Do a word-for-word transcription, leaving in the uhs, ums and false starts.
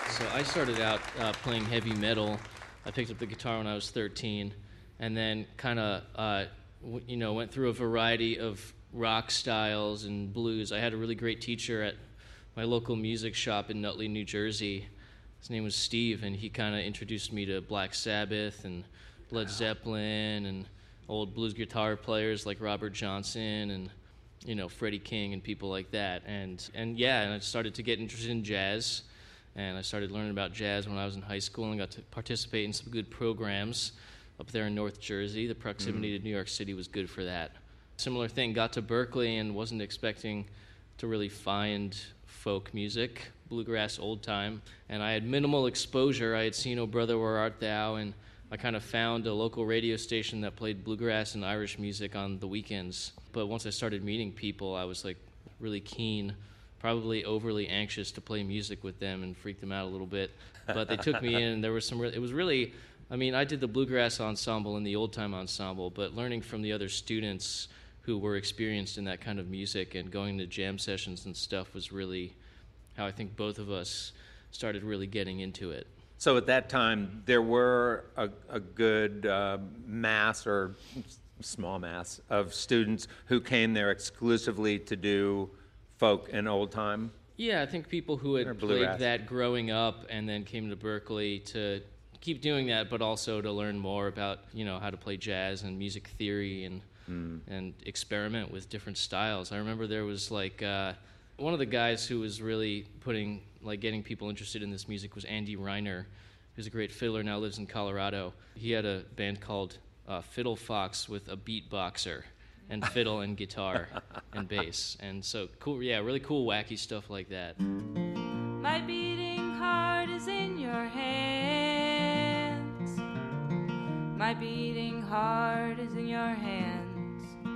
So I started out uh, playing heavy metal. I picked up the guitar when I was thirteen, and then kind of, uh, w- you know, went through a variety of rock styles and blues. I had a really great teacher at my local music shop in Nutley, New Jersey. His name was Steve, and he kind of introduced me to Black Sabbath and Led Zeppelin and old blues guitar players like Robert Johnson and, you know, Freddie King and people like that. And, and yeah, and I started to get interested in jazz. And I started learning about jazz when I was in high school and got to participate in some good programs up there in North Jersey. The proximity mm. to New York City was good for that. Similar thing, got to Berkeley and wasn't expecting to really find folk music, bluegrass, old time. And I had minimal exposure. I had seen "Oh Brother, Where Art Thou?" and I kind of found a local radio station that played bluegrass and Irish music on the weekends. But once I started meeting people, I was like really keen, probably overly anxious to play music with them and freak them out a little bit. But they took me in, and there was some, re- it was really, I mean, I did the bluegrass ensemble and the old time ensemble, but learning from the other students who were experienced in that kind of music and going to jam sessions and stuff was really how I think both of us started really getting into it. So at that time, there were a, a good uh, mass or small mass of students who came there exclusively to do folk and old time? Yeah, I think people who had played that growing up and then came to Berkeley to keep doing that, but also to learn more about, you know, how to play jazz and music theory and mm. and experiment with different styles. I remember there was like uh, one of the guys who was really putting, like getting people interested in this music was Andy Reiner, who's a great fiddler, now lives in Colorado. He had a band called uh, Fiddle Fox with a beatboxer. And fiddle and guitar and bass. And so cool, yeah, really cool, wacky stuff like that. My beating heart is in your hands. My beating heart is in your hands.